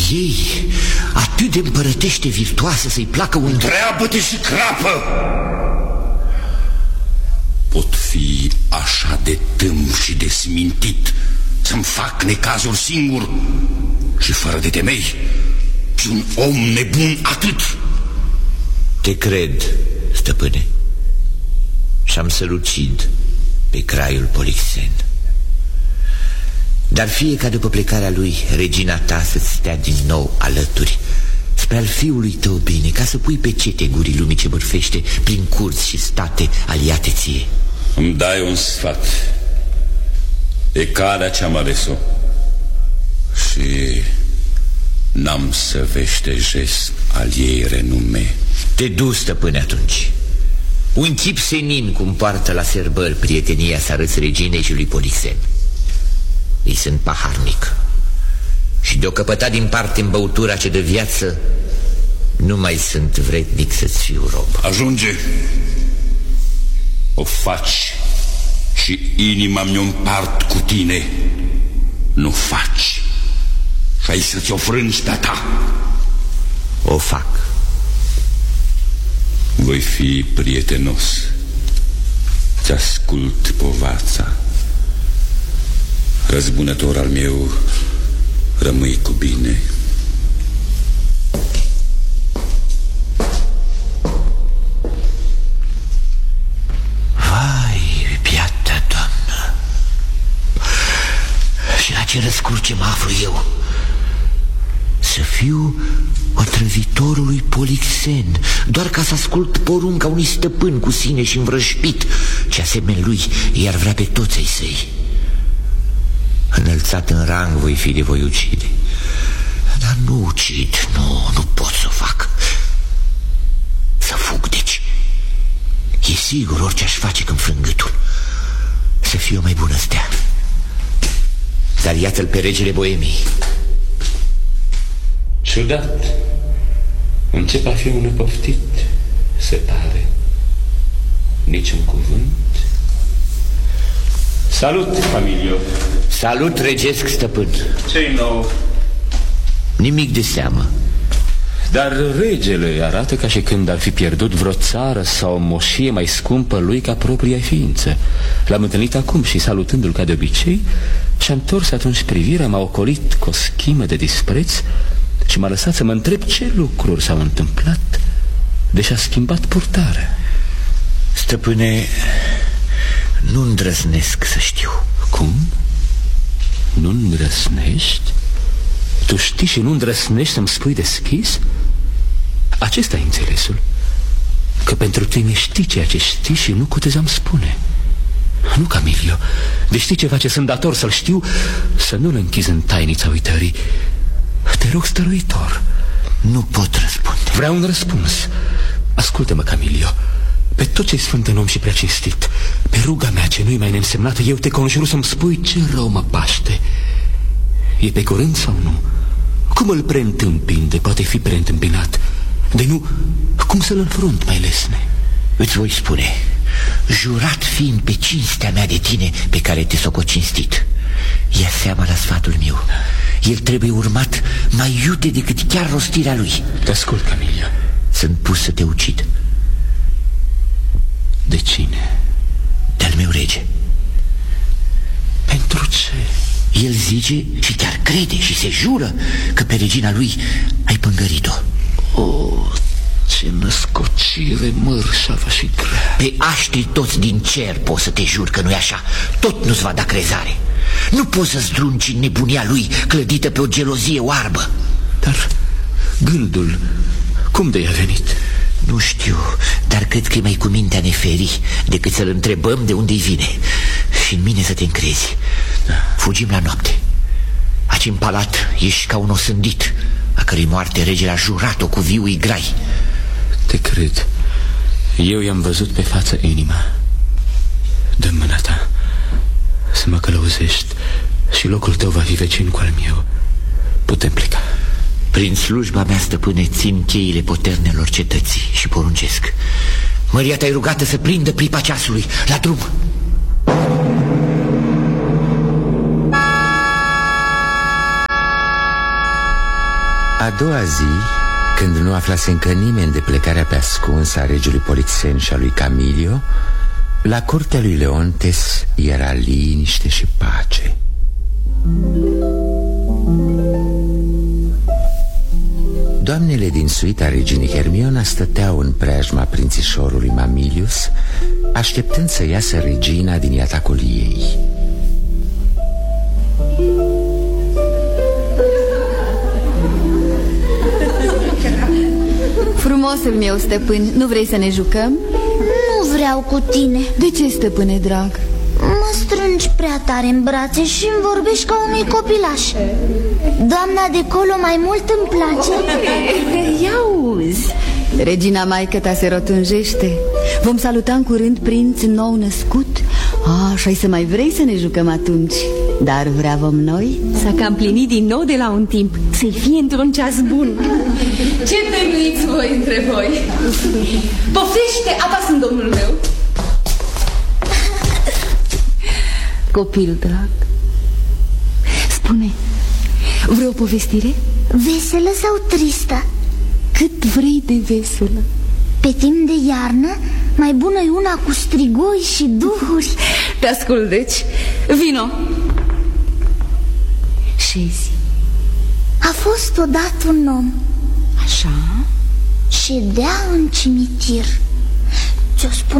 Ei, atât de împărătește virtuoasă să-i placă un... Întreabă-te și crapă! Pot fi așa de tâmp și de smintit să-mi fac necazuri singur și fără de temei și un om nebun atât? Te cred, stăpâne, și-am să-l ucid pe Craiul Polixen. Dar fie ca după plecarea lui regina ta să-ți stea din nou alături, spre al fiului tău bine, ca să pui pe cete gurii lumii ce bârfește prin curți și state aliate ție. Îmi dai un sfat. E calea ce-am ales-o și n-am să veștejesc al ei renume. Te du, stăpâne, atunci. Un chip senin cum poartă la sărbări prietenia să arăți reginei și lui Polixen. Ei sunt paharnic și de-o căpăta din parte în băutura ce de viață, nu mai sunt vrednic să-ți fiu rob. Ajunge. O faci și inima mi-o împart cu tine. Nu faci și ai să ți-o frângi pe-a ta. O fac. Voi fi prietenos. Ți-ascult povața. Răzbunător al meu, rămâi cu bine. Vai, piata doamnă, și la ce răscruce mă aflu eu? Să fiu otrăvitorului Polixen, doar ca să ascult porunca unui stăpân cu sine și învrășpit, ce asemeni lui i-ar vrea pe toți ai săi. Înălțat în rang voi fi de voi ucide, dar nu ucid, nu pot să o fac. Să fug, deci. E sigur orice aș face când frâng gâtul, să fie o mai bună stea. Dar iată-l pe regele Boemii. Ciudat. Începe a fi un nepoftit, se pare. Niciun cuvânt. Salut, familio. Salut, regesc stăpân. Ce-i nou? Nimic de seamă. Dar regele arată ca și când ar fi pierdut vreo țară sau o moșie mai scumpă lui ca propria ființă. L-am întâlnit acum și, salutându-l ca de obicei, și-a întors atunci privirea, m-a ocolit cu o schimă de dispreț și m-a lăsat să mă întreb ce lucruri s-au întâmplat, deși a schimbat purtarea. Stăpâne, nu îndrăznesc să știu. Cum? Nu îndrăsnești? Tu știi și nu îndrăsnești să-mi spui deschis? Acesta e înțelesul, că pentru tine știi ceea ce știi și nu cutezam spune. Nu, Camilio, de știi ceva ce sunt dator să-l știu, să nu-l închizi în tainița uitării. Te rog, stăruitor. Nu pot răspunde. Vreau un răspuns. Ascultă-mă, Camilio, pe tot ce-i sfânt în om și prea cinstit, pe ruga mea ce nu-i mai neînsemnată, eu te conjur să-mi spui ce rău mă paște. E pe curând sau nu? Cum îl preîntâmpin de poate fi preîntâmpinat? De nu, cum să-l înfrunt mai lesne? Îți voi spune, jurat fiind pe cinstea mea de tine pe care te soco cinstit, ia seama la sfatul meu. El trebuie urmat mai iute decât chiar rostirea lui. Te ascult, Camilio. Sunt pus să te ucid. De cine? De-al meu rege. Pentru ce? El zice și chiar crede și se jură că pe regina lui ai pângărit-o. Oh, ce născocire mărșavă și grea. Pe aștri toți din cer poți să te jur că nu-i așa. Tot nu-ți va da crezare. Nu poți să zdrunci în nebunia lui clădită pe o gelozie oarbă. Dar gândul, cum de-i a venit? Nu știu, dar cred că e mai cu mintea neferii decât să-l întrebăm de unde-i vine. Și în mine să te încrezi. Fugim la noapte. Aici în palat ești ca un osândit, a cărei moarte regele a jurat-o cu viului grai. Te cred. Eu i-am văzut pe față inima. Dă mâna ta să mă călăuzești și locul tău va fi vecin cu al meu. Putem pleca. Prin slujba mea, stăpâne, țin cheile poternelor cetății și poruncesc. Măria ta-i rugată să prindă pripa ceasului. La drum! A doua zi, când nu aflase încă nimeni de plecarea pe ascuns a regiului Polixen și a lui Camilio, la curtea lui Leontes era liniște și pace. Doamnele din suita reginei Hermiona stăteau în preajma prințișorului Mamilius, așteptând să iasă regina din iatacul ei. Frumosul meu stăpân, nu vrei să ne jucăm? Nu vreau cu tine. De ce, stăpâne drag? Mă strângi prea tare în brațe și îmi vorbești ca unui copilaș. Doamna de colo mai mult îmi place. Ia auzi, regina maică ta se rotunjește. Vom saluta în curând prinț nou născut. Și ai să mai vrei să ne jucăm atunci. Dar vreau noi să cam plini din nou de la un timp, să-i fie într-un ceas bun. Ce tăinuiți voi între voi? Poftește, apa sunt domnul meu. Copil drag, spune, vrei o povestire? Veselă sau tristă? Cât vrei de veselă. Pe timp de iarnă, mai bună e una cu strigoi și duhuri. Te ascult, deci. Vino. Șezi. A fost odată un om. Așa? Ședea în cimitir. Ți-o spun